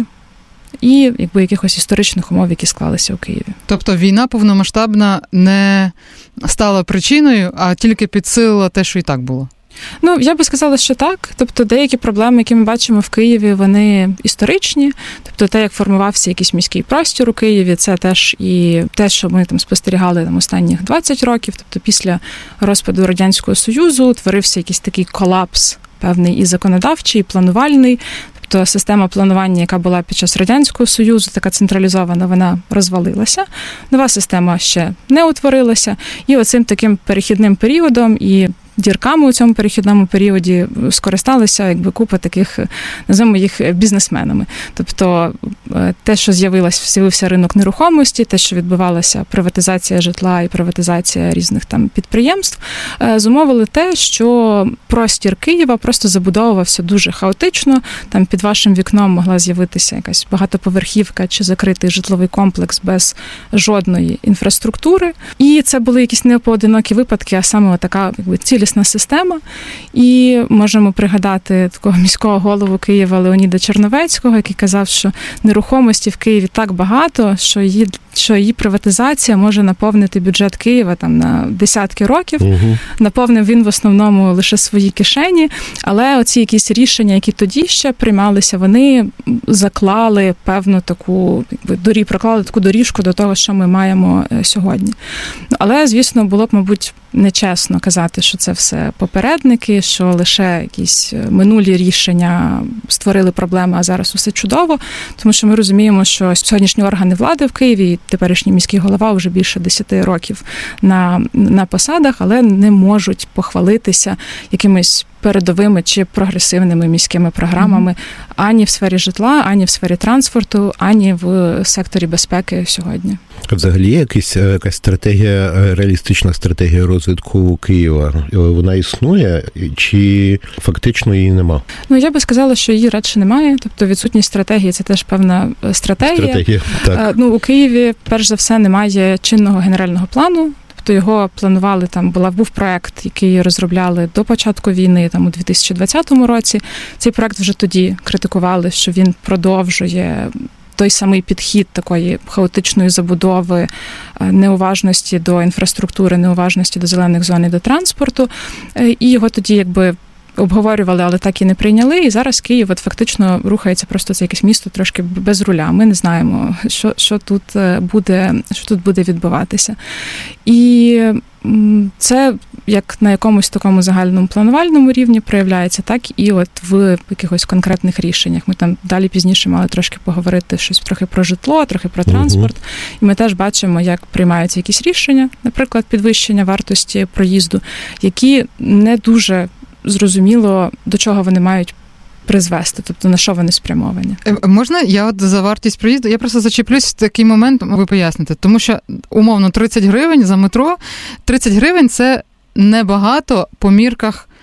і якихось історичних умов, які склалися у Києві. Тобто війна повномасштабна не стала причиною, а тільки підсилила те, що і так було? Я би сказала, що так. Тобто деякі проблеми, які ми бачимо в Києві, вони історичні. Тобто те, як формувався якийсь міський простір у Києві, це теж і те, що ми спостерігали останніх 20 років. Тобто після розпаду Радянського Союзу утворився якийсь такий колапс певний і законодавчий, і планувальний. Тобто система планування, яка була під час Радянського Союзу, така централізована, вона розвалилася. Нова система ще не утворилася. І оцим таким перехідним періодом і дірками у цьому перехідному періоді скористалися якби купа таких, називаємо їх бізнесменами. Тобто те, що з'явився ринок нерухомості, те, що відбувалася приватизація житла і приватизація різних там підприємств, зумовили те, що простір Києва просто забудовувався дуже хаотично. Там під вашим вікном могла з'явитися якась багатоповерхівка чи закритий житловий комплекс без жодної інфраструктури. І це були якісь непоодинокі випадки, а саме така якби цілісна система. І можемо пригадати такого міського голову Києва Леоніда Черновецького, який казав, що нерухомості в Києві так багато, що її приватизація може наповнити бюджет Києва там на десятки років. Наповнив він в основному лише свої кишені, але оці якісь рішення, які тоді ще приймалися, вони заклали певну таку, проклали таку доріжку до того, що ми маємо сьогодні. Але, звісно, було б, мабуть, нечесно казати, що це все попередники, що лише якісь минулі рішення створили проблеми, а зараз усе чудово, тому що ми розуміємо, що сьогоднішні органи влади в Києві і теперішній міський голова вже більше 10 років на посадах, але не можуть похвалитися якимись передовими чи прогресивними міськими програмами ані в сфері житла, ані в сфері транспорту, ані в секторі безпеки сьогодні. Взагалі якась стратегія, реалістична стратегія розвитку Києва, вона існує чи фактично її нема? Ну, я би сказала, що її радше немає. Тобто відсутність стратегії – це теж певна стратегія. Так. Ну, у Києві, перш за все, немає чинного генерального плану. Тобто його планували, там був проект, який розробляли до початку війни, там у 2020 році. Цей проект вже тоді критикували, що він продовжує той самий підхід такої хаотичної забудови, неуважності до інфраструктури, неуважності до зелених зон і до транспорту. І його тоді якби обговорювали, але так і не прийняли. І зараз Київ фактично рухається просто, це якесь місто трошки без руля. Ми не знаємо, що тут буде відбуватися. І це як на якомусь такому загальному планувальному рівні проявляється, так і от в якихось конкретних рішеннях. Ми там далі пізніше мали трошки поговорити щось трохи про житло, трохи про транспорт. І ми теж бачимо, як приймаються якісь рішення, наприклад, підвищення вартості проїзду, які не дуже зрозуміло, до чого вони мають призвести, тобто на що вони спрямовані. Можна я за вартість проїзду? Я просто зачеплюсь в такий момент, ви поясните. Тому що, умовно, 30 гривень за метро, 30 гривень – це небагато по мірках